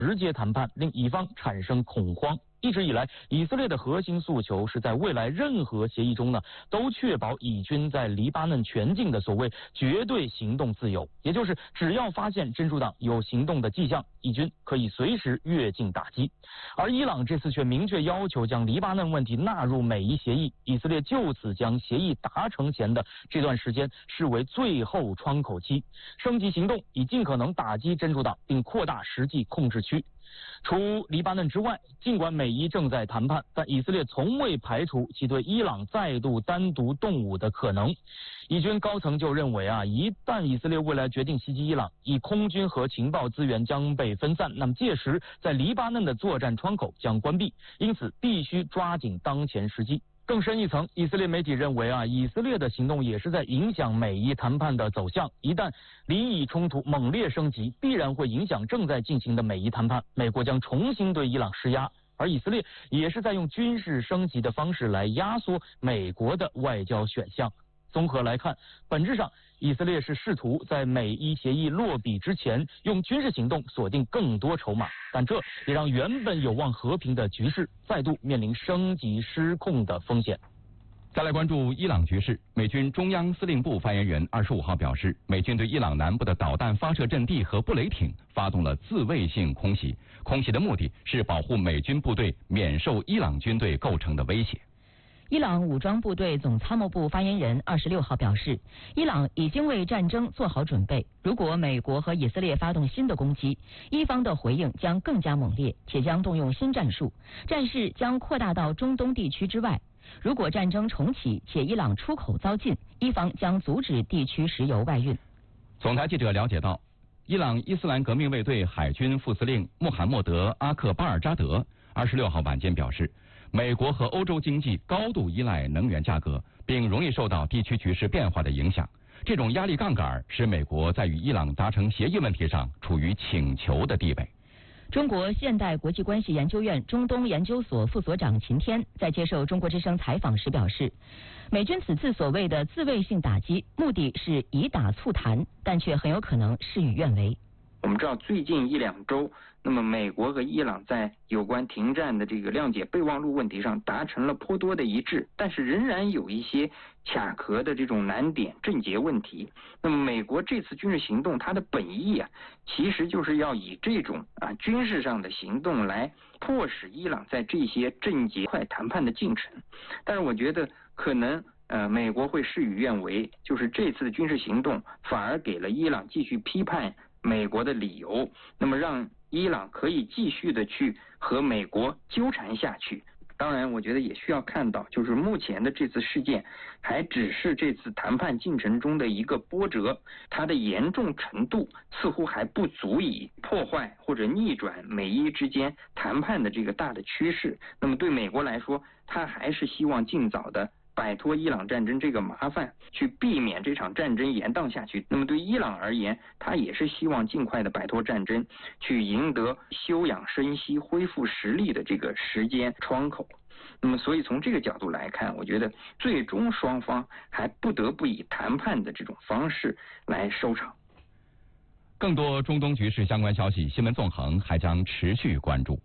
直接谈判，令以方产生恐慌。一直以来，以色列的核心诉求是在未来任何协议中呢，都确保以军在黎巴嫩全境的所谓绝对行动自由，也就是只要发现真主党有行动的迹象，以军可以随时越境打击。而伊朗这次却明确要求将黎巴嫩问题纳入美伊协议，以色列就此将协议达成前的这段时间视为最后窗口期，升级行动以尽可能打击真主党，并扩大实际控制区。除黎巴嫩之外，尽管美伊正在谈判，但以色列从未排除其对伊朗再度单独动武的可能。以军高层就认为一旦以色列未来决定袭击伊朗，以空军和情报资源将被分散，那么届时在黎巴嫩的作战窗口将关闭，因此必须抓紧当前时机。更深一层，以色列媒体认为以色列的行动也是在影响美伊谈判的走向。一旦黎以冲突猛烈升级，必然会影响正在进行的美伊谈判，美国将重新对伊朗施压，而以色列也是在用军事升级的方式来压缩美国的外交选项。综合来看，本质上以色列是试图在美伊协议落笔之前用军事行动锁定更多筹码，但这也让原本有望和平的局势再度面临升级失控的风险。 再来关注伊朗局势，美军中央司令部发言人25号表示，美军对伊朗南部的导弹发射阵地和布雷艇发动了自卫性空袭，空袭的目的是保护美军部队免受伊朗军队构成的威胁。 伊朗武装部队总参谋部发言人26号表示，伊朗已经为战争做好准备，如果美国和以色列发动新的攻击，伊方的回应将更加猛烈，且将动用新战术，战事将扩大到中东地区之外。如果战争重启且伊朗出口遭禁，伊方将阻止地区石油外运。 总台记者了解到，伊朗伊斯兰革命卫队海军副司令穆罕默德·阿克巴尔扎德26号晚间表示，美国和欧洲经济高度依赖能源价格，并容易受到地区局势变化的影响。这种压力杠杆使美国在与伊朗达成协议问题上处于请求的地位。 中国现代国际关系研究院中东研究所副所长秦天在接受中国之声采访时表示，美军此次所谓的自卫性打击，目的是以打促谈，但却很有可能事与愿违。 我们知道最近1、2周，那么美国和伊朗在有关停战的这个谅解备忘录问题上达成了颇多的一致，但是仍然有一些卡壳的这种难点症结问题。那么美国这次军事行动，它的本意其实就是要以这种军事上的行动来迫使伊朗在这些症结快谈判的进程。但是我觉得可能美国会事与愿违，就是这次的军事行动反而给了伊朗继续批判美国的理由，那么让伊朗可以继续的去和美国纠缠下去。当然我觉得也需要看到，就是目前的这次事件还只是这次谈判进程中的一个波折，它的严重程度似乎还不足以破坏或者逆转美伊之间谈判的这个大的趋势。那么对美国来说，它还是希望尽早的摆脱伊朗战争这个麻烦，去避免这场战争延宕下去。那么对伊朗而言，他也是希望尽快的摆脱战争，去赢得休养生息、恢复实力的这个时间窗口。那么所以从这个角度来看，我觉得最终双方还不得不以谈判的这种方式来收场。 更多中东局势相关消息，新闻纵横还将持续关注。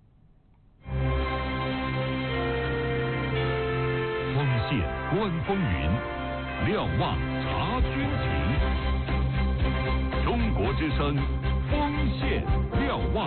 锋线观风云，瞭望察军情。中国之声，锋线瞭望。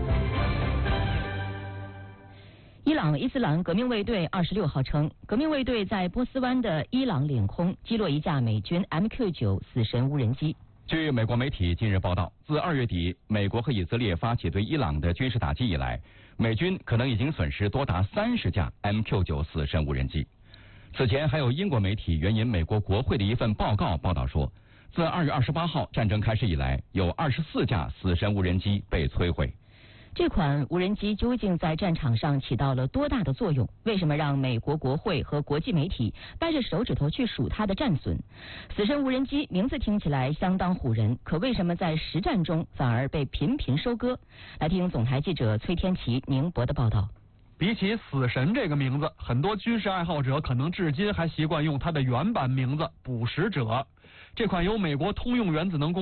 伊朗伊斯兰革命卫队26号称，革命卫队在波斯湾的伊朗领空击落一架美军 MQ-9死神无人机。 据美国媒体近日报道，自2月底美国和以色列发起对伊朗的军事打击以来，美军可能已经损失多达30架 MQ-9死神无人机。此前还有英国媒体援引美国国会的一份报告报道说，自2月28号战争开始以来，有24架死神无人机被摧毁。 这款无人机究竟在战场上起到了多大的作用？为什么让美国国会和国际媒体掰着手指头去数它的战损？死神无人机名字听起来相当唬人，可为什么在实战中反而被频频收割？来听总台记者崔天琪、宁博的报道。 比起死神这个名字，很多军事爱好者可能至今还习惯用它的原版名字捕食者。这款由美国通用原子能公